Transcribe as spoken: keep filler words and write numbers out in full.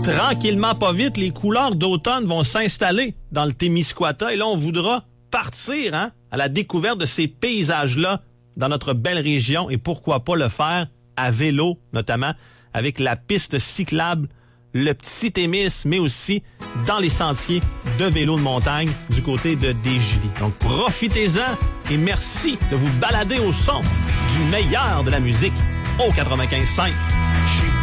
tranquillement, pas vite, les couleurs d'automne vont s'installer dans le Témiscouata. Et là, on voudra partir hein, à la découverte de ces paysages-là dans notre belle région. Et pourquoi pas le faire à vélo, notamment avec la piste cyclable, le petit Témis, mais aussi dans les sentiers de vélo de montagne du côté de Desjolies. Donc, profitez-en et merci de vous balader au son du meilleur de la musique au quatre-vingt-quinze cinq.